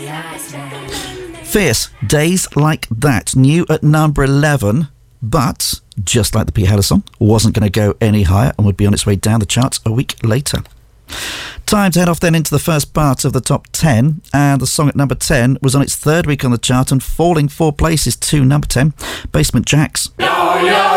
Fierce, Days Like That, new at number 11, but just like the Pete Heller song, wasn't going to go any higher and would be on its way down the charts a week later. Time to head off then into the first part of the top 10, and the song at number 10 was on its third week on the chart and falling 4 places to number 10, Basement Jaxx.